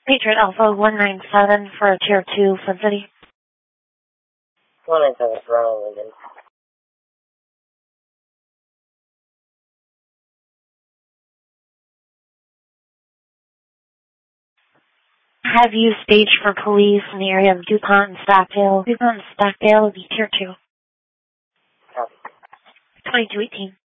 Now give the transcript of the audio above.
Patriot Alpha 197 for a Tier 2 Flint City. 197 Toronto, Linden. Have you staged for police in the area of DuPont and Stockdale? DuPont and Stockdale would be Tier 2. Copy. 2218.